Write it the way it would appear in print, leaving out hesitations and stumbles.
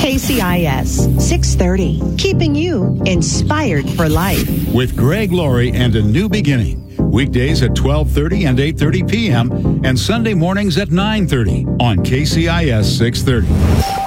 KCIS 630, keeping you inspired for life. With Greg Laurie and A New Beginning. Weekdays at 12:30 and 8:30 p.m. and Sunday mornings at 9:30 on KCIS 630.